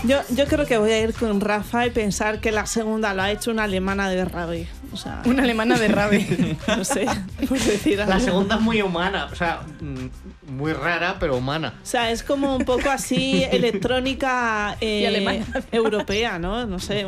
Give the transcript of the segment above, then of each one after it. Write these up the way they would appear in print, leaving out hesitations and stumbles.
Yo creo que voy a ir con Rafa y pensar que la segunda lo ha hecho una alemana de rave. O sea, Una alemana de rave. no sé, por decir algo. La segunda es muy humana, o sea, muy rara, pero humana. O sea, es como un poco así electrónica alemana. europea, ¿no? No sé,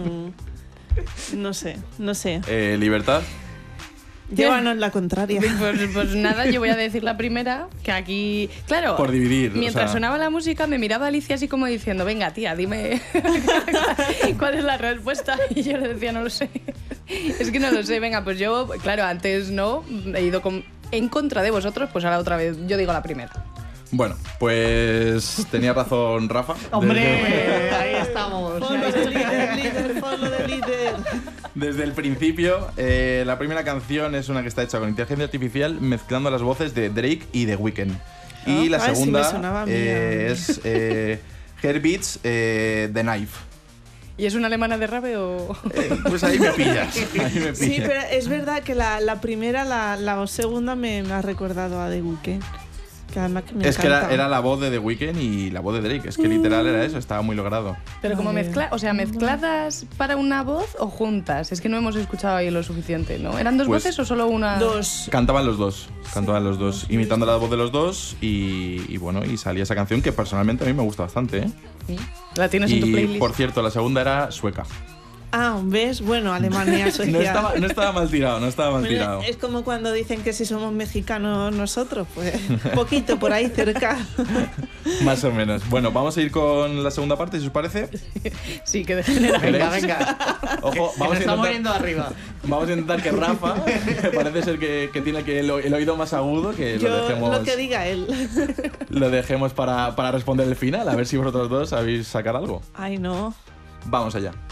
no sé. Libertad. Llévanos la contraria. Pues nada, yo voy a decir la primera, que aquí... Claro, Por dividir, mientras o sea... sonaba la música me miraba Alicia así como diciendo, venga tía, dime cuál es la respuesta. Y yo le decía, no lo sé. Es que no lo sé, venga, pues yo, claro, antes no, he ido en contra de vosotros, pues ahora otra vez, yo digo la primera. Bueno, pues tenía razón Rafa. ¡Hombre! Ahí estamos. Follow the líder, follow the líder. Desde el principio, la primera canción es una que está hecha con inteligencia artificial mezclando las voces de Drake y The Weeknd. Y la sí, segunda me sonaba a mí, es Heartbeats, The Knife. ¿Y es una alemana de rave o...? Pues ahí me pillas. Ahí me Sí, pillas. pero es verdad que la primera, la segunda me ha recordado a The Weeknd. Que además que me Es que encanta. era la voz de The Weeknd y la voz de Drake. Es que literal era eso, estaba muy logrado. Pero como Vale. mezcladas para una voz o juntas. Es que no hemos escuchado ahí lo suficiente, ¿no? ¿Eran dos Pues, voces o solo una? Dos. Cantaban los dos, imitando la voz de los dos y bueno, y salía esa canción que personalmente a mí me gusta bastante, ¿eh? Sí. ¿La tienes en tu Y playlist? por cierto, la segunda era sueca. Ah, ¿ves? Bueno, Alemania, Suecia. No estaba mal tirado, no estaba mal tirado. Es como cuando dicen que si somos mexicanos nosotros, pues poquito por ahí cerca. Más o menos. Bueno, vamos a ir con la segunda parte, si os parece. Sí, que degenera. Venga, venga. Ojo, Que nos estamos yendo arriba. vamos a intentar que Rafa, parece ser que tiene el oído más agudo, que Yo, lo dejemos, lo que diga él. lo dejemos para responder el final, a ver si vosotros dos sabéis sacar algo. Ay, no. Vamos allá.